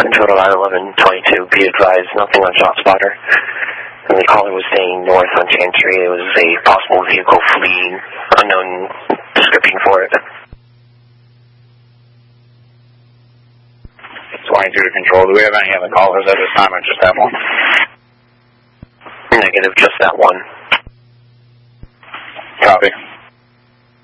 Control to 1122, be advised, nothing on ShotSpotter. And the caller was staying north on Chantry. It was a possible vehicle fleeing, unknown description for it. 22 to Control. Do we have any other callers at this time or just that one? Negative, just that one. Copy.